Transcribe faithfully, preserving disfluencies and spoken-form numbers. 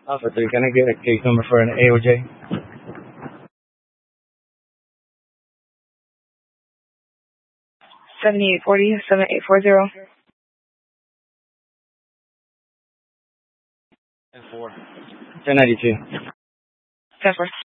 Alpha three, can I get a case number for an A O J? seventy-eight forty, seven eight four zero. ten four. ten ninety-two. ten four.